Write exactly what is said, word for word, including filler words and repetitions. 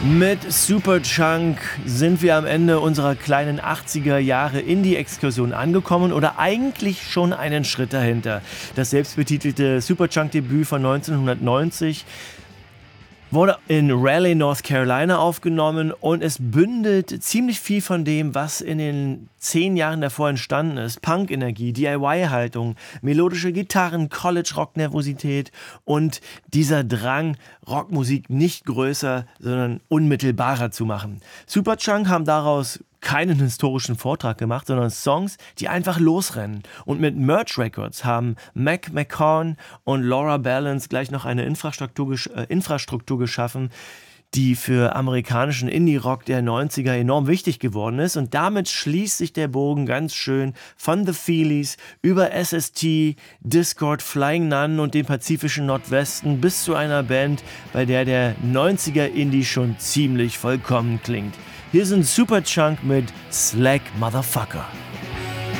Mit Superchunk sind wir am Ende unserer kleinen achtziger Jahre Indie-Exkursion angekommen oder eigentlich schon einen Schritt dahinter. Das selbstbetitelte Superchunk-Debüt von neunzehnhundertneunzig wurde in Raleigh, North Carolina aufgenommen und es bündelt ziemlich viel von dem, was in den zehn Jahren davor entstanden ist. Punk-Energie, D I Y-Haltung, melodische Gitarren, College-Rock-Nervosität und dieser Drang, Rockmusik nicht größer, sondern unmittelbarer zu machen. Superchunk haben daraus keinen historischen Vortrag gemacht, sondern Songs, die einfach losrennen. Und mit Merge Records haben Mac McCaughan und Laura Balance gleich noch eine Infrastruktur, gesch- äh, Infrastruktur geschaffen, die für amerikanischen Indie-Rock der neunziger enorm wichtig geworden ist. Und damit schließt sich der Bogen ganz schön von The Feelies über S S T, Discord, Flying Nun und dem pazifischen Nordwesten bis zu einer Band, bei der der neunziger Indie schon ziemlich vollkommen klingt. Hier sind Superchunk mit Slack Motherfucker.